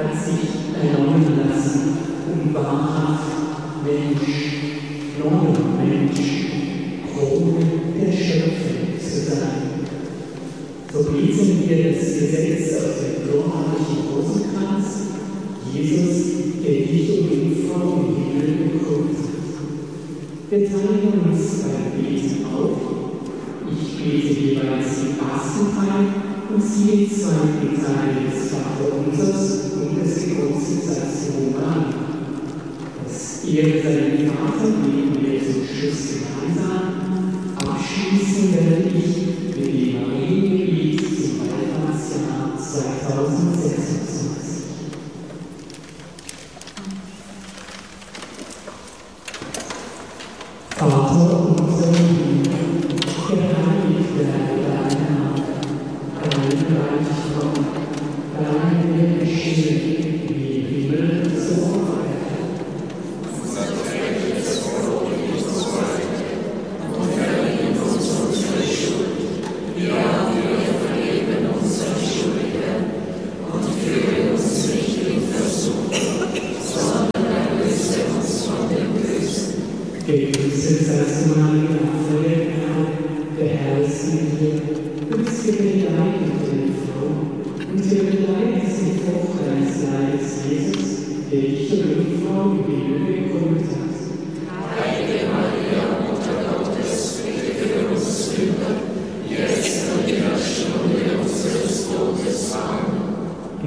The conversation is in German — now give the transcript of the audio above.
hat sich erneuern lassen, um wahrhaft Mensch, neuer Mensch, Krone der Schöpfung zu sein. So lesen wir das Gesetz aus dem glorreichen Rosenkranz, Jesus, der dich und die Frau im Himmel begrüßt. Wir teilen uns beim Beten auf. Ich bete jeweils den ersten Teil und Sie den zweiten Teil des Vaterunsers und des Geburtstags an. Das Ehre seinen Vater beten wir zum Schluss gemeinsam. Abschließen werde ich mit dem Mariengebet zum Wallfahrtsjahr 2026. Vater unser im Himmel, geheiligt werde dein Name, dein Reich komme, dein Wille geschehe, wie im Himmel so auf Erden. Unser tägliches Brot gib uns heute und vergib uns unsere Schuld, wie auch wir vergeben unseren Schuldigern, und führe uns nicht in Versuchung, sondern erlöse uns von dem Bösen. Gegrüßet seist du, Maria,